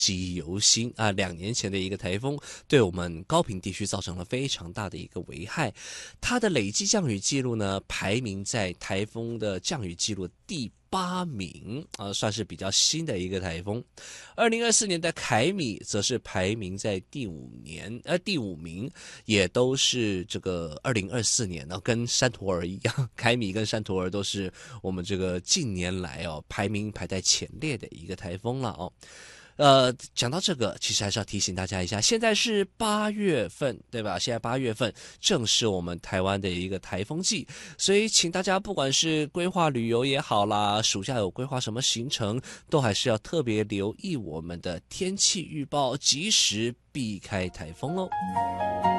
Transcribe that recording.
记忆犹新啊，2年前的一个台风对我们高屏地区造成了非常大的一个危害，它的累计降雨记录呢排名在台风的降雨记录第8名算是比较新的一个台风。2024年的凯米则是排名在第5名，也都是这个2024年呢，跟山图尔一样，凯米跟山图尔都是我们这个近年来排名排在前列的一个台风了哦。讲到这个，其实还是要提醒大家一下，现在是8月份，对吧？现在8月份正是我们台湾的一个台风季，所以请大家不管是规划旅游也好啦，暑假有规划什么行程，都还是要特别留意我们的天气预报，及时避开台风哦。